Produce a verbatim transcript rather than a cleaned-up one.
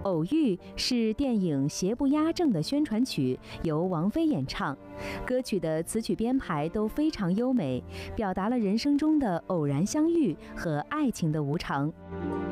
偶遇》是电影《邪不压正》的宣传曲，由王菲演唱。歌曲的词曲编排都非常优美，表达了人生中的偶然相遇和爱情的无常。